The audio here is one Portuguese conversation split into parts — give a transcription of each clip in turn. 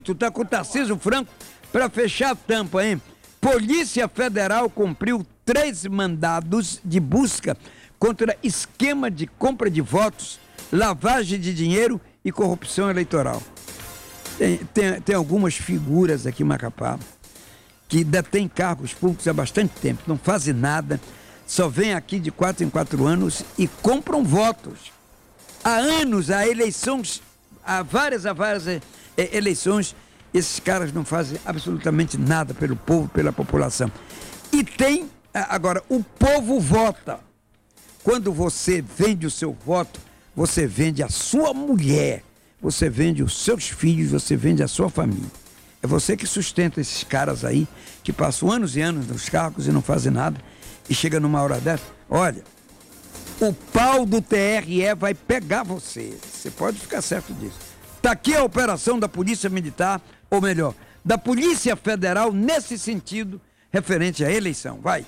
Tu tá com o Tarcísio Franco para fechar a tampa, hein? Polícia Federal cumpriu 3 mandados de busca contra esquema de compra de votos, lavagem de dinheiro e corrupção eleitoral. Tem algumas figuras aqui em Macapá que detêm cargos públicos há bastante tempo, não fazem nada, só vêm aqui de 4 em 4 anos e compram votos. Há anos, há várias eleições, esses caras não fazem absolutamente nada pelo povo, pela população. E agora, o povo vota. Quando você vende o seu voto, você vende a sua mulher, você vende os seus filhos, você vende a sua família. É você que sustenta esses caras aí, que passam anos e anos nos cargos e não fazem nada, e chega numa hora dessa, olha, o pau do TRE vai pegar você. Você pode ficar certo disso. Está aqui a operação da Polícia Militar, ou melhor, da Polícia Federal, nesse sentido, referente à eleição. Vai.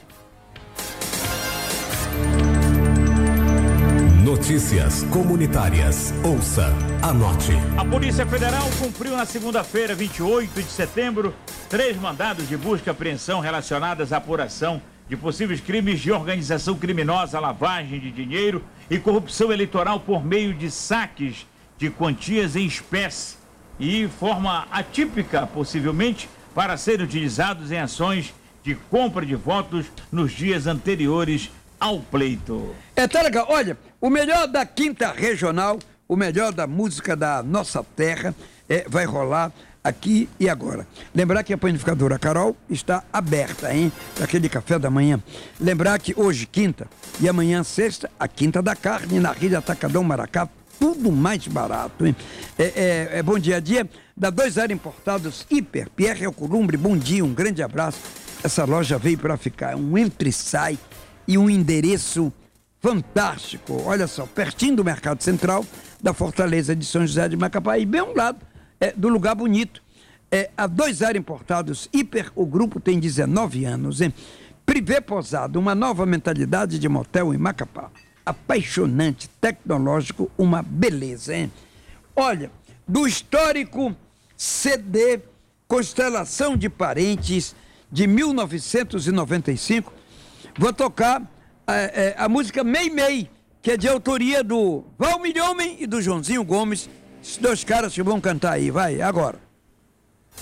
Notícias comunitárias. Ouça, anote. A Polícia Federal cumpriu na segunda-feira, 28 de setembro, 3 mandados de busca e apreensão relacionadas à apuração de possíveis crimes de organização criminosa, lavagem de dinheiro e corrupção eleitoral por meio de saques de quantias em espécie e forma atípica, possivelmente, para serem utilizados em ações de compra de votos nos dias anteriores ao pleito. Tá legal. Olha, o melhor da Quinta Regional, o melhor da música da nossa terra, vai rolar aqui e agora. Lembrar que a panificadora Carol está aberta, hein? Para aquele café da manhã. Lembrar que hoje, quinta, e amanhã, sexta, a Quinta da Carne, na Rede Atacadão Maracá, tudo mais barato, hein? Bom dia a dia, da 2 Ar Importados Hiper, Pierre Alcolumbre, bom dia, um grande abraço. Essa loja veio para ficar, um entra e sai e um endereço fantástico. Olha só, pertinho do Mercado Central, da Fortaleza de São José de Macapá, e bem ao lado do lugar bonito. A 2 Ar Importados Hiper, o grupo tem 19 anos, hein? Privé Posado, uma nova mentalidade de motel em Macapá. Apaixonante, tecnológico, uma beleza, hein? Olha, do histórico CD Constelação de Parentes, de 1995, vou tocar a música Mei Mei, que é de autoria do Valmir Homem e do Joãozinho Gomes, esses 2 caras que vão cantar aí, vai, agora.